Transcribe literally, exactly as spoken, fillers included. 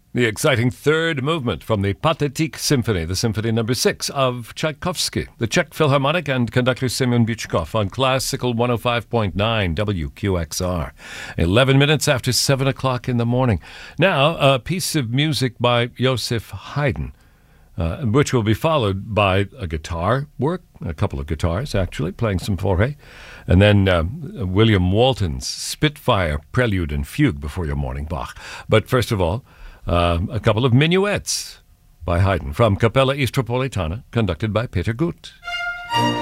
The exciting third movement from the Pathetique Symphony, the Symphony Number Six of Tchaikovsky, the Czech Philharmonic and conductor Semyon Bychkov on Classical one oh five point nine W Q X R. Eleven minutes after seven o'clock in the morning. Now, a piece of music by Joseph Haydn, uh, which will be followed by a guitar work, a couple of guitars actually, playing some forte, and then uh, William Walton's Spitfire Prelude and Fugue before your morning Bach. But first of all, Uh, a couple of minuets by Haydn from Capella Istropolitana, conducted by Peter Gut.